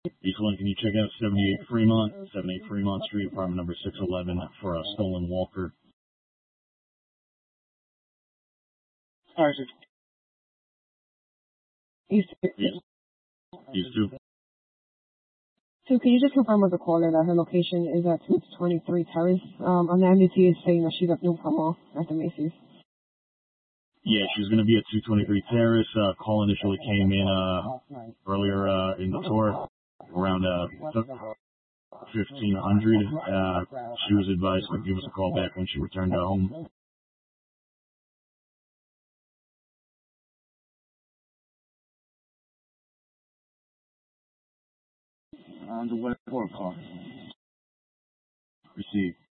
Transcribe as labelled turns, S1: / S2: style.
S1: East one, can you check out 78 Fremont Street, apartment number 611 for a stolen walker?
S2: Alright, sir.
S1: East 2.
S3: So can you just confirm with the caller that her location is at 223 Terrace? On the MDT is saying that she's at New Palma at the Macy's.
S1: Yeah, she's going to be at 223 Terrace. Call initially came in earlier in the tour around 1500. She was advised to give us a call back when she returned home.
S2: On the way for a car.
S1: Received.